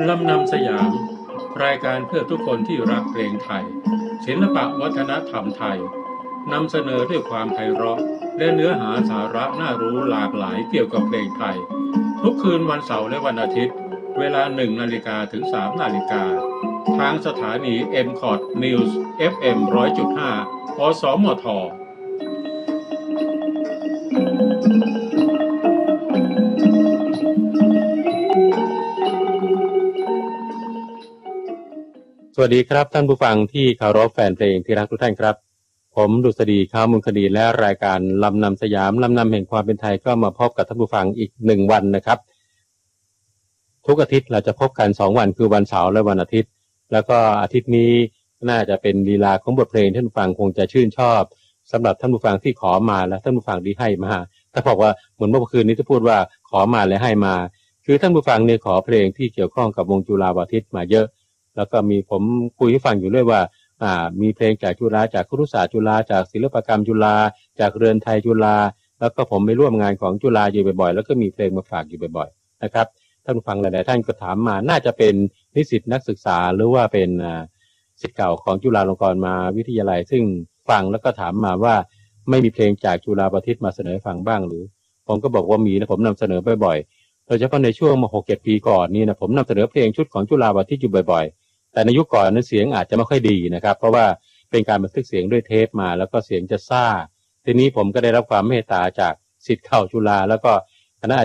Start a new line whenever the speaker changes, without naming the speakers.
ลำนำสยามรายการเพื่อทุกคนที่รักเพลงไทยศิลปะวัฒนธรรมไทยนำเสนอด้วยความไพเราะและเนื้อหาสาระน่ารู้หลากหลายเกี่ยวกับเพลงไทยทุกคืนวันเสาร์และวันอาทิตย์เวลา 1 นาฬิกาถึง 3 นาฬิกาทางสถานี MCOT News FM 100.5 อสมทสวัสดีครับท่านผู้ฟังที่เคารพแฟนเพลงที่รักทุกท่านครับผมดุษฎีข้าวมูลคดีและรายการลำนำสยามลำนำแห่งความเป็นไทยก็มาพบกับท่านผู้ฟังอีก1วันนะครับทุกอาทิตย์เราจะพบกัน2วันคือวันเสาร์และวันอาทิตย์แล้วก็อาทิตย์นี้น่าจะเป็นลีลาของบทเพลงท่านผู้ฟังคงจะชื่นชอบสำหรับท่านผู้ฟังที่ขอมาและท่านผู้ฟังที่ให้มาถ้าบอกว่าเหมือนเมื่อคืนนี้ที่พูดว่าขอมาและให้มาคือท่านผู้ฟังเนี่ยขอเพลงที่เกี่ยวข้องกับวงจุฬาภรณ์มาเยอะแล้วก็มีผมคุยให้ฟังอยู่ด้วยว่ามีเพลงจากจุฬาจากครุศาสตร์จุฬาจากศิลปกรรมจุฬาจากเรือนไทยจุฬาแล้วก็ผมไปร่วมงานของจุฬาอยู่บ่อยๆแล้วก็มีเพลงมาฝากอยู่บ่อยๆนะครับท่านผู้ฟังหลายๆท่านก็ถามมาน่าจะเป็นนิสิตนักศึกษาหรือว่าเป็นศิษย์เก่าของจุฬาลงกรณ์มหาวิทยาลัยซึ่งฟังแล้วก็ถามมาว่าไม่มีเพลงจากจุฬาภรณ์มาเสนอฟังบ้างหรือผมก็บอกว่ามีนะผมนำเสนอบ่อยๆโดยเฉพาะในช่วง 6-7 ปีก่อนนี่นะผมนำเสนอเพลงชุดของจุฬาภรณ์อยู่บ่อยๆแต่ในยุคก่อนนั้นเสียงอาจจะไม่ค่อยดีนะครับเพราะว่าเป็นการบันทึกเสียงด้วยเทปมาแล้วก็เสียงจะซ่าทีนี้ผมก็ได้รับความเมตตาจากศิษย์เก่าจุฬาแล้วก็